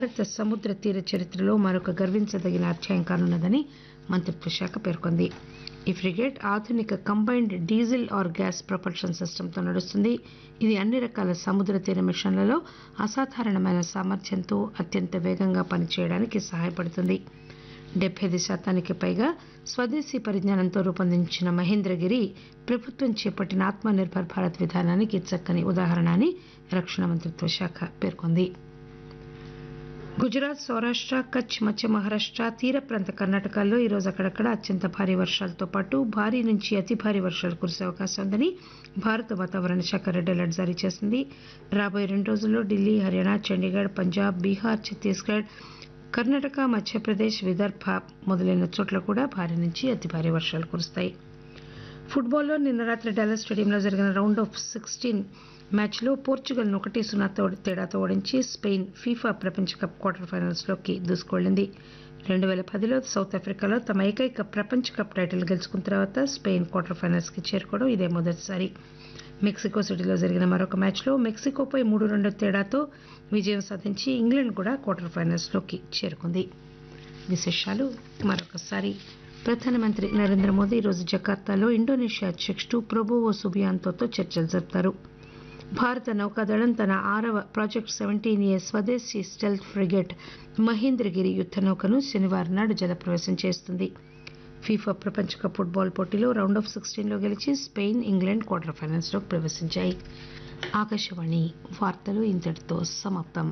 భారత సముద్ర తీర చరిత్రలో మరొక గర్వించదగిన అధ్యాయం కానున్నదని మంత్రిత్వ శాఖ పేర్కొంది. ఈ ఫ్రిగేట్ ఆధునిక combined diesel are gas propulsion సిస్టమ్తో నడుస్తుంది. ఇది అన్ని రకాల సముద్ర తీర మిషన్లలో అసాధారణమైన సామర్థ్యంతో అత్యంత వేగంగా పనిచేయడానికి సహాయపడుతుంది. 75% పైగా స్వదేశీ పరిజ్ఞానంతో రూపొందించిన మహేంద్రగిరి ప్రభుత్వం చేపట్టిన ఆత్మ నిర్భర్ భారత్ విధానానికి చక్కని ఉదాహరణ అని రక్షణ మంత్రిత్వ శాఖ పేర్కొంది. గుజరాత్, సౌరాష్ట్ర, కచ్, మధ్య మహారాష్ట్ర, తీర ప్రాంత కర్ణాటకల్లో ఈరోజు అక్కడక్కడ అత్యంత భారీ వర్షాలతో పాటు భారీ నుంచి అతి భారీ వర్షాలు కురిసే అవకాశం ఉందని భారత వాతావరణ శాఖ రెడ్ అలర్ట్ జారీ చేసింది. రాబోయే 2 రోజుల్లో ఢిల్లీ, హర్యానా, చండీగఢ్, పంజాబ్, బీహార్, ఛత్తీస్గఢ్, కర్ణాటక, మధ్యప్రదేశ్, విదర్భ మొదలైన చోట్ల కూడా భారీ నుంచి అతి భారీ వర్షాలు కురుస్తాయి. ఫుట్బాల్లో నిన్న రాత్రి డాలస్ స్టేడియంలో జరిగిన రౌండ్ ఆఫ్ 16 మ్యాచ్లో పోర్చుగల్ను 1-0 తేడాతో ఓడించి స్పెయిన్ ఫీఫా ప్రపంచ కప్ క్వార్టర్ ఫైనల్స్లోకి దూసుకువెళ్లింది. 2010లో సౌత్ ఆఫ్రికాలో తమ ఏకైక ప్రపంచ కప్ టైటిల్ గెలుచుకున్న తర్వాత స్పెయిన్ క్వార్టర్ ఫైనల్స్కి చేరుకోవడం ఇదే మొదటిసారి. మెక్సికో సిటీలో జరిగిన మరొక మ్యాచ్లో మెక్సికోపై 3-2 తేడాతో విజయం సాధించి ఇంగ్లాండ్ కూడా క్వార్టర్ ఫైనల్స్లోకి చేరుకుంది. విశేషాలు మరొకసారి. ప్రధానమంత్రి నరేంద్ర మోదీ ఈరోజు జకార్తాలో ఇండోనేషియా అధ్యక్షుడు ప్రబోవో సుబియాంతోతో చర్చలు జరుపుతారు. భారత నౌకాదళం తన 6వ ప్రాజెక్ట్ 17A స్వదేశీ స్టెల్త్ ఫ్రిగేట్ మహేంద్రగిరి యుద్ధ నౌకను శనివారం నాడు జలప్రవేశం చేస్తుంది. ఫీఫా ప్రపంచ కప్ ఫుట్బాల్ పోటీలో రౌండ్ ఆఫ్ 16లో గెలిచి స్పెయిన్, ఇంగ్లాండ్ క్వార్టర్ ఫైనల్స్లోకి ప్రవేశించాయి. ఆకాశవాణి వార్తలు ఇంతటితో సమాప్తం.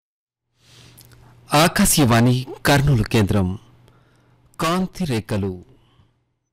ఆకాశవాణి కర్నూలు కేంద్రం. కాంతి రేఖలు